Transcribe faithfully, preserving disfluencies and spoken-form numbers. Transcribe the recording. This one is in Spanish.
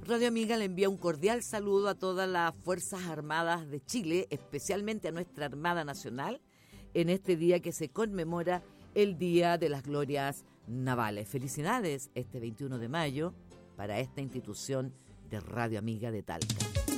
Radio Amiga le envía un cordial saludo a todas las Fuerzas Armadas de Chile, especialmente a nuestra Armada Nacional, en este día que se conmemora el Día de las Glorias Navales. Felicidades este veintiuno de mayo para esta institución de Radio Amiga de Talca.